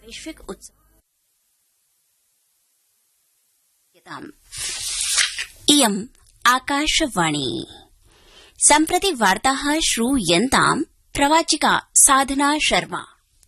वैश्विक उत्सव इयम् आकाशवाणी सम्प्रति वार्ताः श्रूयन्ताम् प्रवाचिका साधना शर्मा।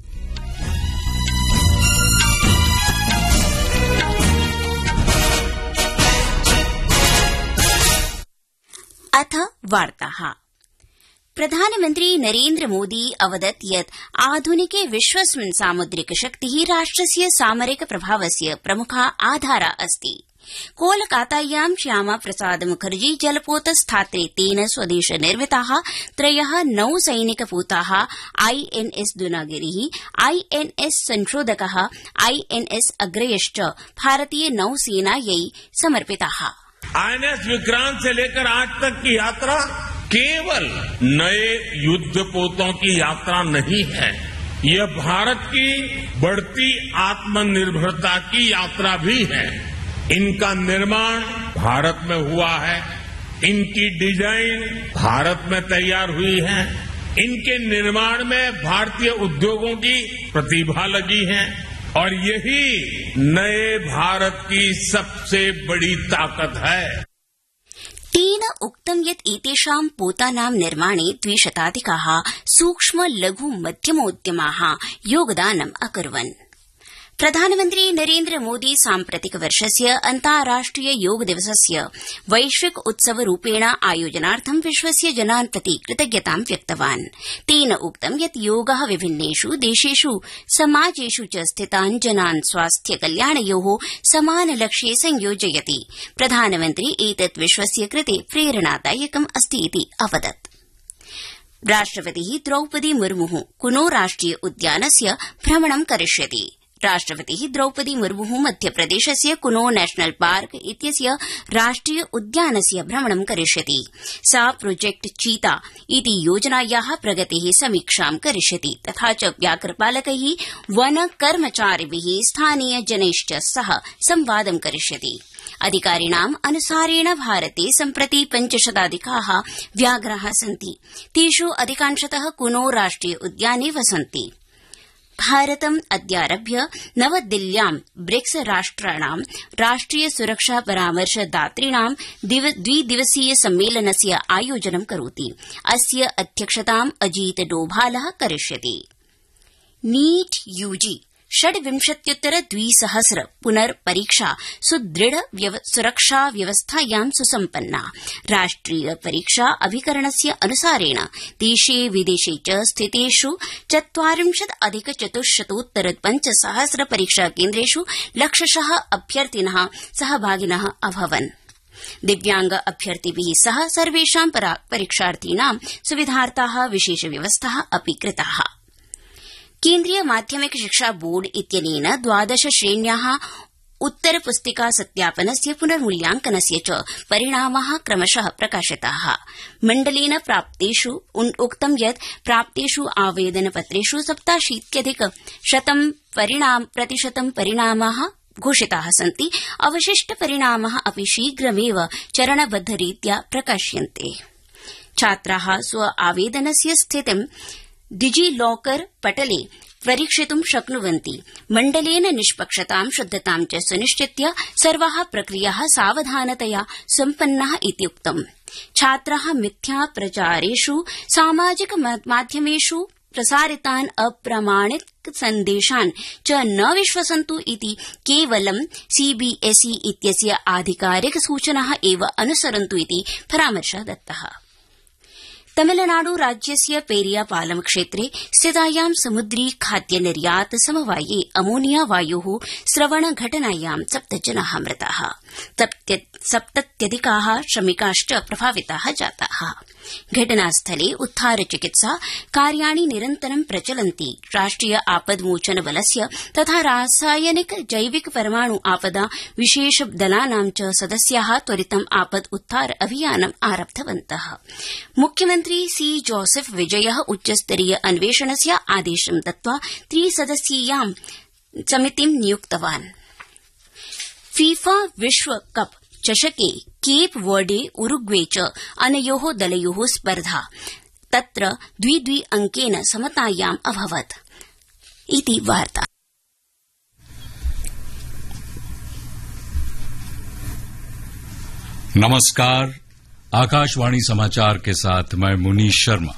अथ वार्ताः। प्रधानमन्त्री नरेन्द्र मोदी अवदत् यत् आधुनिके विश्वस्मिन् सामुद्रिक शक्तिः राष्ट्रस्य सामरिक प्रभावस्य प्रमुखा आधारा अस्ति। कोलकातायां श्यामा प्रसाद मुखर्जी जलपोतस्थात्रेतेन स्वदेश निर्मिताः 3 नौसैनिकपोताः आईएनएस दुनागिरिः, आईएनएस संशोधकः, आईएनएस अग्रयश्च भारतीय नौसेनायै समर्पिताः। आईएनएस विक्रांत से लेकर आज तक की यात्रा केवल नए युद्धपोतों की यात्रा नहीं है, यह भारत की बढ़ती आत्मनिर्भरता की यात्रा भी है। इनका निर्माण भारत में हुआ है, इनकी डिजाइन भारत में तैयार हुई है, इनके निर्माण में भारतीय उद्योगों की प्रतिभा लगी है और यही नए भारत की सबसे बड़ी ताकत है। तेन उक्तं यत् एतेषां पोतानां निर्माणे 200 सूक्ष्म लघु मध्यमोद्यमाः योगदानम् अकुर्वन्। प्रधानमन्त्री नरेन्द्र मोदी साम्प्रतिक वर्षस्य अन्ताराष्ट्रिय योग दिवसस्य वैश्विक उत्सवरूपेण आयोजनार्थं विश्वस्य जनान् प्रति कृतज्ञतां व्यक्तवान्। तेन उक्तं यत् योगः विभिन्नेषु देशेषु समाजेषु च स्थितान् जनान् स्वास्थ्य कल्याणयोः समानलक्ष्ये संयोजयति। प्रधानमन्त्री एतत् विश्वस्य कृते प्रेरणादायकम् अस्ति इति अवदत्। राष्ट्रपतिः द्रौपदी मुर्मुः कुनो राष्ट्रिय उद्यानस्य भ्रमणं करिष्यति। राष्ट्रपतिः द्रौपदी मुर्मुः मध्यप्रदेशस्य कुनो नेशनल पार्क इत्यस्य राष्ट्रिय उद्यानस्य भ्रमणं करिष्यति। सा प्रोजेक्ट चीता इति योजनायाः प्रगतेः समीक्षां करिष्यति तथा च व्याघ्रपालकैः, वन कर्मचारिभिः, स्थानीय जनैश्च सह संवादं करिष्यति। अधिकारिणाम् अनुसारेण भारते सम्प्रति 500 व्याघ्राः सन्ति। तेषु अधिकांशतः कुनो राष्ट्रिय उद्याने वसन्ति। भारतम् अद्यारभ्य नवदिल्ल्यां ब्रिक्स राष्ट्राणां राष्ट्रिय सुरक्षा परामर्शदातॄणां द्विदिवसीय सम्मेलनस्य आयोजनं करोति। अस्य अध्यक्षताम् अजीत डोभालः करिष्यति। नीट यूजी 26,200 पुनर्परीक्षा सुदृढ़ सुरक्षा व्यवस्थायां सुसम्पन्ना। राष्ट्रिय परीक्षा अभिकरणस्य अनुसारेण देशे विदेशे च स्थितेषु 40,400 परीक्षा केन्द्रेषु लक्षशः अभ्यर्थिनः सहभागिनः अभवन्। दिव्यांग अभ्यर्थिभिः सह सर्वेषां परीक्षार्थीनां सुविधार्थाः विशेष व्यवस्थाः अपि कृताः। केन्द्रीय माध्यमिक शिक्षा बोर्ड इत्यनेन 12 श्रेण्याः उत्तरपुस्तिका सत्यापनस्य पुनर्मूल्यांकनस्य च परिणामाः क्रमशः प्रकाशिताः। मण्डलेन उक्तं यत् प्राप्तेषु आवेदनपत्रेषु 87% परिणामाः घोषिताः सन्ति। अवशिष्ट परिणामाः अपि शीघ्रमेव चरणबद्धरीत्या प्रकाश्यन्ते। छात्राः स्व आवेदनस्य स्थितिं डिजिलॉकर पटले परीक्षितुं शक्नुवन्ति। मण्डलेन निष्पक्षतां शुद्धतां च सुनिश्चित्य सर्वाः प्रक्रियाः सावधानतया सम्पन्नाः इति उक्तम्। छात्राः मिथ्या प्रचारेषु सामाजिक माध्यमेषु प्रसारितान् अप्रमाणित सन्देशान् च न विश्वसन्तु इति केवलं सीबीएसई इत्यस्य आधिकारिक सूचनाः एव अनुसरन्तु इति परामर्शः दत्तः। तमिलनाडु राज्यस्य पेरियापालम क्षेत्रे स्थितायां समुद्री खाद्य निर्यात समवाये अमोनिया वायोः स्रवण घटनायां 7 जनाः मृताः। 70 श्रमिकाश्च प्रभाविताः जाताः। घटनास्थले उद्धार चिकित्सा कार्याणि निरन्तरं प्रचलन्ति। राष्ट्रिय आपद्मोचन बलस्य तथा रासायनिक जैविक परमाणु आपदा विशेष दलानां च सदस्याः त्वरितम् आपद उद्धार अभियानम् आरब्धवन्तः। मुख्यमन्त्री सी जोसेफ विजयः उच्चस्तरीय अन्वेषणस्य आदेशं दत्त्वा 3 सदस्यीयां समितिं नियुक्तवान्। फीफा विश्वकप चषके केप वर्डे उरुग्वे च अनयोः दलयोः स्पर्धा तत्र 2-2 अंकेन समतायाम् अभवत् इति वार्ता। नमस्कार, आकाशवाणी समाचार के साथ मैं मुनीश शर्मा।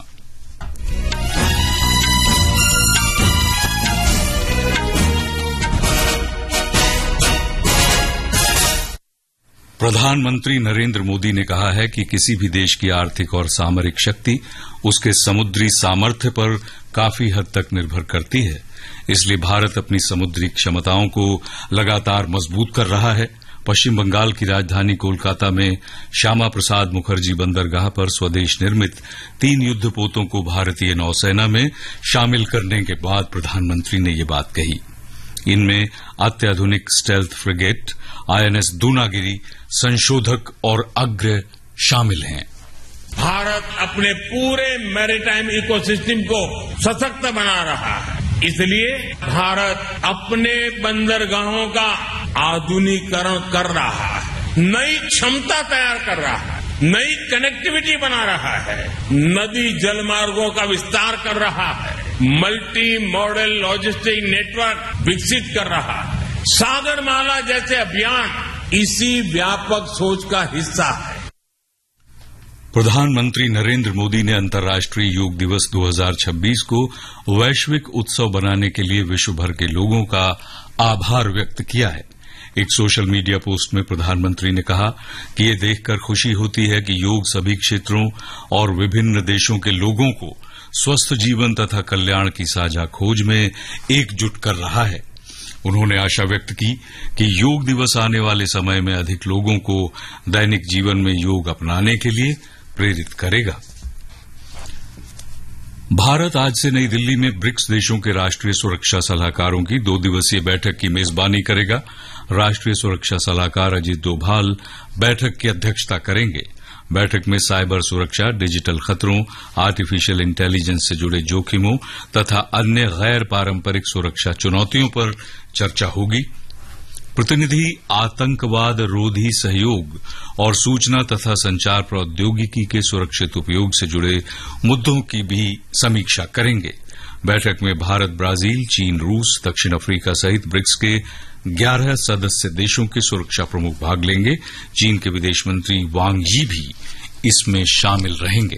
प्रधानमंत्री नरेंद्र मोदी ने कहा है कि किसी भी देश की आर्थिक और सामरिक शक्ति उसके समुद्री सामर्थ्य पर काफी हद तक निर्भर करती है। इसलिए भारत अपनी समुद्री क्षमताओं को लगातार मजबूत कर रहा है। पश्चिम बंगाल की राजधानी कोलकाता में श्यामा प्रसाद मुखर्जी बंदरगाह पर स्वदेश निर्मित 3 युद्धपोतों को भारतीय नौसेना में शामिल करने के बाद प्रधानमंत्री ने ये बात कही। इनमें अत्याधुनिक स्टेल्थ फ्रिगेट आईएनएस दूनागिरी, संशोधक और अग्र शामिल हैं। भारत अपने पूरे मैरीटाइम इकोसिस्टम को सशक्त बना रहा है। इसलिए भारत अपने बंदरगाहों का आधुनिकीकरण कर रहा है, नई क्षमता तैयार कर रहा है, नई कनेक्टिविटी बना रहा है, नदी जलमार्गों का विस्तार कर रहा है, मल्टी मॉडल लॉजिस्टिक नेटवर्क विकसित कर रहा है। सागरमाला जैसे अभियान इसी व्यापक सोच का हिस्सा है। प्रधानमंत्री नरेंद्र मोदी ने अंतर्राष्ट्रीय योग दिवस 2026 को वैश्विक उत्सव बनाने के लिए विश्व भर के लोगों का आभार व्यक्त किया है। एक सोशल मीडिया पोस्ट में प्रधानमंत्री ने कहा कि ये देखकर खुशी होती है कि योग सभी क्षेत्रों और विभिन्न देशों के लोगों को स्वस्थ जीवन तथा कल्याण की साझा खोज में एकजुट कर रहा है। उन्होंने आशा व्यक्त की कि योग दिवस आने वाले समय में अधिक लोगों को दैनिक जीवन में योग अपनाने के लिए प्रेरित करेगा। भारत आज से नई दिल्ली में ब्रिक्स देशों के राष्ट्रीय सुरक्षा सलाहकारों की 2 दिवसीय बैठक की मेजबानी करेगा। राष्ट्रीय सुरक्षा सलाहकार अजीत डोभाल बैठक की अध्यक्षता करेंगे। बैठक में साइबर सुरक्षा, डिजिटल खतरों, आर्टिफिशियल इंटेलिजेंस से जुड़े जोखिमों तथा अन्य गैर पारंपरिक सुरक्षा चुनौतियों पर चर्चा होगी। प्रतिनिधि आतंकवाद रोधी सहयोग और सूचना तथा संचार प्रौद्योगिकी के सुरक्षित उपयोग से जुड़े मुद्दों की भी समीक्षा करेंगे। बैठक में भारत, ब्राजील, चीन, रूस, दक्षिण अफ्रीका सहित ब्रिक्स के 11 सदस्य देशों के सुरक्षा प्रमुख भाग लेंगे। चीन के विदेश मंत्री वांग यी भी इसमें शामिल रहेंगे।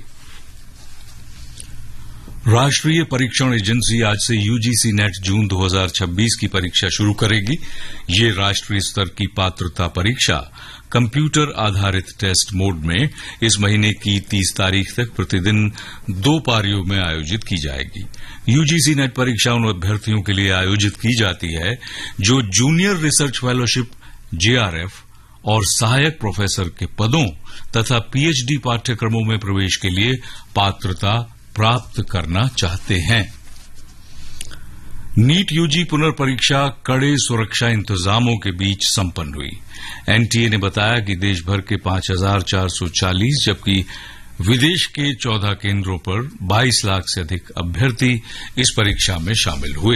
राष्ट्रीय परीक्षण एजेंसी आज से यूजीसी नेट जून 2026 की परीक्षा शुरू करेगी। ये राष्ट्रीय स्तर की पात्रता परीक्षा कंप्यूटर आधारित टेस्ट मोड में इस महीने की 30 तारीख तक प्रतिदिन 2 पारियों में आयोजित की जाएगी। यूजीसी नेट परीक्षा उन अभ्यर्थियों के लिए आयोजित की जाती है जो जूनियर रिसर्च फेलोशिप, जेआरएफ और सहायक प्रोफेसर के पदों तथा पीएचडी पाठ्यक्रमों में प्रवेश के लिए पात्रता प्राप्त करना चाहते हैं। नीट यूजी पुनर्परीक्षा कड़े सुरक्षा इंतजामों के बीच संपन्न हुई। एनटीए ने बताया कि देश भर के 5,440 जबकि विदेश के 14 केंद्रों पर 22 लाख से अधिक अभ्यर्थी इस परीक्षा में शामिल हुए।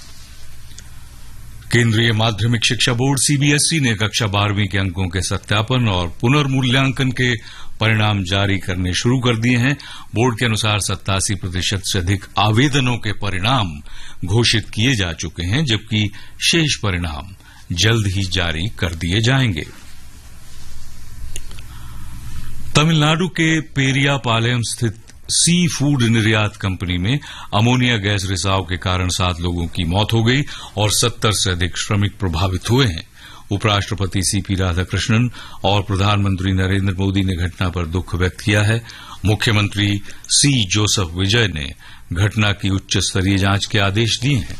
केंद्रीय माध्यमिक शिक्षा बोर्ड सीबीएसई ने कक्षा 12वीं के अंकों के सत्यापन और पुनर्मूल्यांकन के परिणाम जारी करने शुरू कर दिए हैं। बोर्ड के अनुसार 87% से अधिक आवेदनों के परिणाम घोषित किए जा चुके हैं, जबकि शेष परिणाम जल्द ही जारी कर दिए जाएंगे। तमिलनाडु के पेरियापालयम स्थित सी फूड निर्यात कंपनी में अमोनिया गैस रिसाव के कारण 7 लोगों की मौत हो गई और 70 से अधिक श्रमिक प्रभावित हुए हैं। उपराष्ट्रपति सीपी राधाकृष्णन और प्रधानमंत्री नरेंद्र मोदी ने घटना पर दुख व्यक्त किया है। मुख्यमंत्री सी जोसेफ विजय ने घटना की उच्च स्तरीय जांच के आदेश दिए हैं।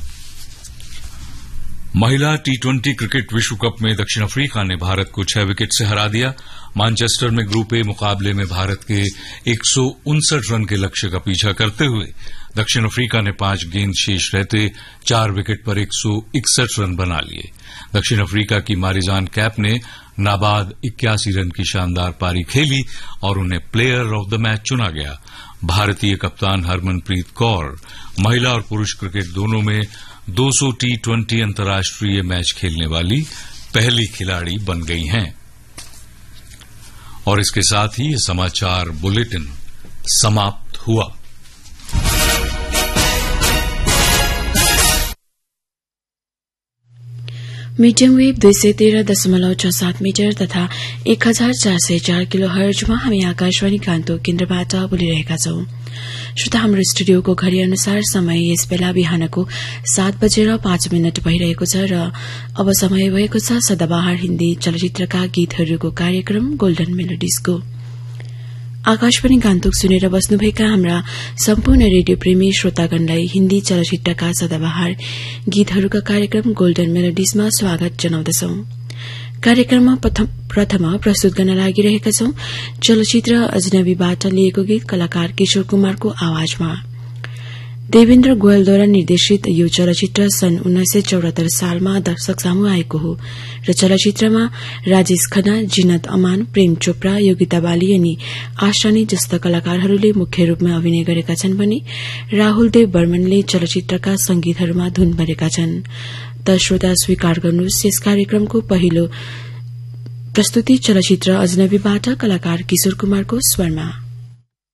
महिला टी20 क्रिकेट विश्व कप में दक्षिण अफ्रीका ने भारत को 6 विकेट से हरा दिया। मैनचेस्टर में ग्रुप ए मुकाबले में भारत के 159 रन के लक्ष्य का पीछा करते हुए दक्षिण अफ्रीका ने 5 गेंद शेष रहते 4 विकेट पर 161 रन बना लिए। दक्षिण अफ्रीका की मारिजान कैप ने नाबाद 81 रन की शानदार पारी खेली और उन्हें प्लेयर ऑफ द मैच चुना गया। भारतीय कप्तान हरमनप्रीत कौर महिला और पुरुष क्रिकेट दोनों में 200 टी20 अंतर्राष्ट्रीय मैच खेलने वाली पहली खिलाड़ी बन गई हैं। और इसके साथ ही ये समाचार बुलेटिन समाप्त हुआ। मीडियम वेव 213.67 मीटर तथा 1404 किलो हर्जमा हामी आकाशवाणी गान्तोक केन्द्रबाट बोलिरहेका छौं। श्रोता, हाम्रो स्टुडियोको घड़ी अनुसार समय यस बेला बिहानको 7:05 भइरहेको छ र अब समय भएको छ सदाबहार हिन्दी चलचित्रका गीतहरूको कार्यक्रम गोल्डन मेलोडिजको। आकाशवाणी गान्तोक सुनेर बस्नुभएका हाम्रा सम्पूर्ण रेडियो प्रेमी श्रोतागणलाई हिन्दी चलचित्रका सदाबहार गीतहरूका कार्यक्रम गोल्डन मेलोडिजमा स्वागत जनाउँदछौं। कार्यक्रममा प्रथम प्रस्तुत गर्न लागिरहेका छौं चलचित्र अजनबीबाट लिएको गीत कलाकार किशोर कुमारको आवाजमा। देवेन्द्र गोयलद्वारा निर्देशित यो चलचित्र सन् 1974 सालमा दर्शक सामु आएको हो र चलचित्रमा राजेश खन्ना, जिनत अमान, प्रेम चोपड़ा, योगिता बाली अनि आशानी जस्ता कलाकारहरूले मुख्य रूपमा अभिनय गरेका छन् भने राहुल देव बर्मनले चलचित्रका संगीतहरूमा धुन भरेका छन्। त श्रोता, स्वीकार गर्नुहोस् यस कार्यक्रमको पहिलो प्रस्तुति चलचित्र अजनबीबाट कलाकार किशोर कुमारको स्वरमा।